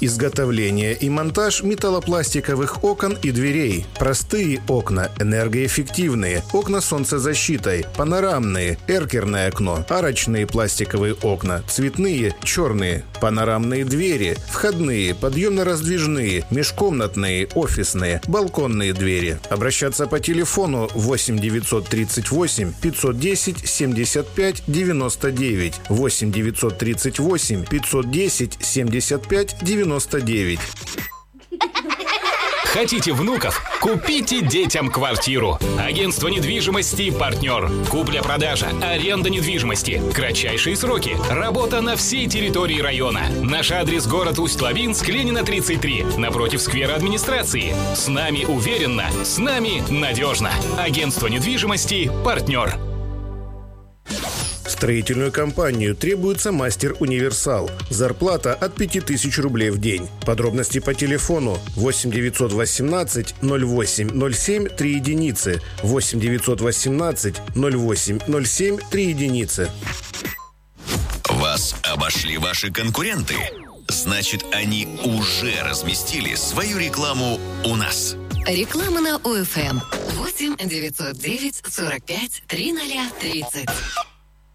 Изготовление и монтаж металлопластиковых окон и дверей. Простые окна, энергоэффективные, окна с солнцезащитой, панорамные, эркерное окно, арочные пластиковые окна, цветные, черные, панорамные двери, входные, подъемно-раздвижные, межкомнатные, офисные, балконные двери. Обращаться по телефону 8 938 510 75 99, 8 938 510 75 99. Хотите внуков? Купите детям квартиру. Агентство недвижимости «Партнер». Купля-продажа, аренда недвижимости, кратчайшие сроки, работа на всей территории района. Наш адрес: город Усть-Лабинск, Ленина, 33, напротив сквера администрации. С нами уверенно, с нами надежно. Агентство недвижимости «Партнер». В строительную компанию требуется мастер-универсал. Зарплата от 5000 рублей в день. Подробности по телефону 8 918 08 07 3 единицы, 8 918 08 07 3 единицы. Вас обошли ваши конкуренты? Значит, они уже разместили свою рекламу у нас. Реклама на ОФМ 8 909 45 3030.